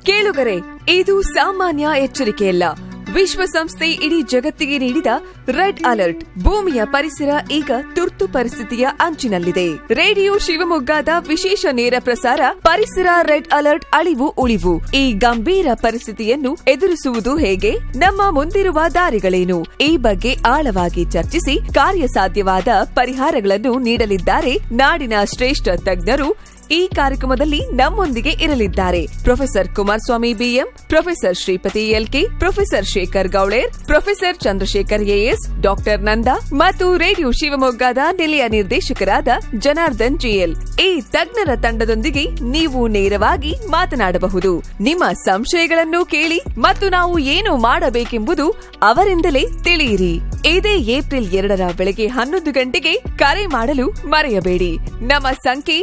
ಕೇಳುಗರೆ, ಇದು ಸಾಮಾನ್ಯ ಎಚ್ಚರಿಕೆಯಲ್ಲ. ವಿಶ್ವಸಂಸ್ಥೆ ಇಡೀ ಜಗತ್ತಿಗೆ ನೀಡಿದ ರೆಡ್ ಅಲರ್ಟ್. ಭೂಮಿಯ ಪರಿಸರ ಈಗ ತುರ್ತು ಪರಿಸ್ಥಿತಿಯ ಅಂಚಿನಲ್ಲಿದೆ. ರೇಡಿಯೋ ಶಿವಮೊಗ್ಗದ ವಿಶೇಷ ನೇರ ಪ್ರಸಾರ ಪರಿಸರ ರೆಡ್ ಅಲರ್ಟ್ ಅಳಿವು ಉಳಿವು. ಈ ಗಂಭೀರ ಪರಿಸ್ಥಿತಿಯನ್ನು ಎದುರಿಸುವುದು ಹೇಗೆ? ನಮ್ಮ ಮುಂದಿರುವ ದಾರಿಗಳೇನು? ಈ ಬಗ್ಗೆ ಆಳವಾಗಿ ಚರ್ಚಿಸಿ ಕಾರ್ಯಸಾಧ್ಯವಾದ ಪರಿಹಾರಗಳನ್ನು ನೀಡಲಿದ್ದಾರೆ ನಾಡಿನ ಶ್ರೇಷ್ಠ ತಜ್ಞರು. ಈ ಕಾರ್ಯಕ್ರಮದಲ್ಲಿ ನಮ್ಮೊಂದಿಗೆ ಇರಲಿದ್ದಾರೆ professor Kumaraswamy BM, professor Shripati LK, professor Shekhar Gowler, professor Chandrashekhar as, doctor ನಂದಾ ಮತ್ತು ರೇಡಿಯೋ ಶಿವಮೊಗ್ಗದ ನಿಲಯ ನಿರ್ದೇಶಕರಾದ ಜನಾರ್ದನ್ ಜಿಎಲ್. ಈ ತಜ್ಞರ ತಂಡದೊಂದಿಗೆ ನೀವು ನೇರವಾಗಿ ಮಾತನಾಡಬಹುದು. ನಿಮ್ಮ ಸಂಶಯಗಳನ್ನು ಕೇಳಿ ಮತ್ತು ನಾವು ಏನು ಮಾಡಬೇಕೆಂಬುದು ಅವರಿಂದಲೇ ತಿಳಿಯಿರಿ. ಇದೇ ಏಪ್ರಿಲ್ 2 ಬೆಳಗ್ಗೆ 11 ಗಂಟೆಗೆ ಕರೆ ಮಾಡಲು ಮರೆಯಬೇಡಿ. ನಮ್ಮ ಸಂಖ್ಯೆ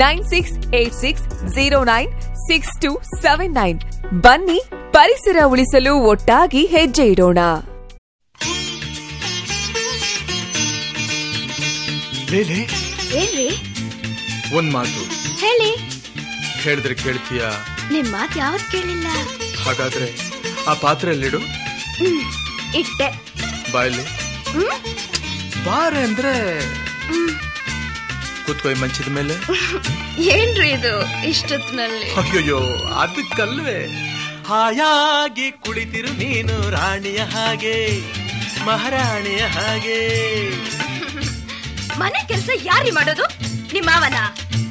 9686096279. ಬನ್ನಿ, ಪರಿಸರ ಉಳಿಸಲು ಒಟ್ಟಾಗಿ ಹೆಜ್ಜೆ ಇಡೋಣ. ಏನ್ರಿ? ಒಂದ್ ಮಾತು ಹೇಳಿ. ಹೇಳಿದ್ರೆ ಕೇಳ್ತೀಯ? ನಿಮ್ ಮಾತು ಯಾವತ್ ಕೇಳಿಲ್ಲ. ಹಾಗಾದ್ರೆ ಆ ಪಾತ್ರೆಯಲ್ಲಿಡು. ಇಟ್ಟೆ. ಬಾಯಲ್ಲಿ ಬಾರೆ ಅಂದ್ರೆ ಕೂತ್ಕೊಯ್ ಮಂಚದ ಮೇಲೆ. ಏನ್ರಿ ಇದು ಇಷ್ಟೊತ್ತಿನಲ್ಲಿ? ಅಯ್ಯೋಯ್ಯೋ, ಅದಕ್ಕಲ್ವೇ ಹಾಯಾಗಿ ಕುಳಿತಿರು ನೀನು, ರಾಣಿಯ ಹಾಗೆ ಮಹಾರಾಣಿಯ ಹಾಗೆ. ಮನೆ ಕೆಲಸ ಯಾರಿ ಮಾಡೋದು? ನಿಮ್ಮ ಮಾವನ?